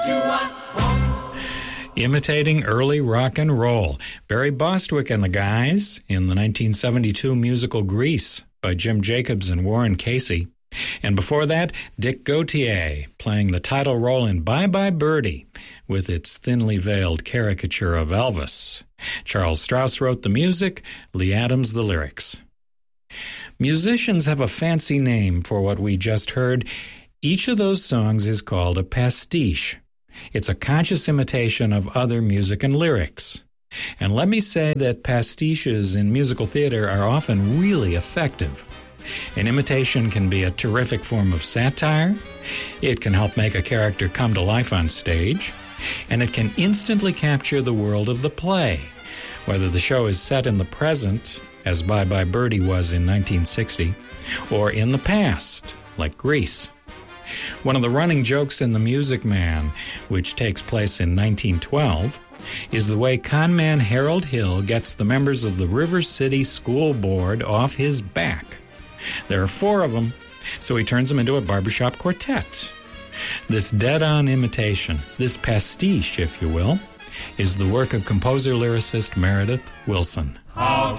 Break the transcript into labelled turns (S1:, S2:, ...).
S1: Imitating early rock and roll. Barry Bostwick and the Guys in the 1972 musical Grease by Jim Jacobs and Warren Casey. And before that, Dick Gautier playing the title role in Bye Bye Birdie with its thinly veiled caricature of Elvis. Charles Strauss wrote the music, Lee Adams the lyrics. Musicians have a fancy name for what we just heard. Each of those songs is called a pastiche. It's a conscious imitation of other music and lyrics. And let me say that pastiches in musical theater are often really effective. An imitation can be a terrific form of satire, it can help make a character come to life on stage, and it can instantly capture the world of the play, whether the show is set in the present, as Bye Bye Birdie was in 1960, or in the past, like Grease. One of the running jokes in The Music Man, which takes place in 1912, is the way conman Harold Hill gets the members of the River City School Board off his back. There are 4 of them, so he turns them into a barbershop quartet. This dead-on imitation, this pastiche, if you will, is the work of composer-lyricist Meredith Willson.
S2: How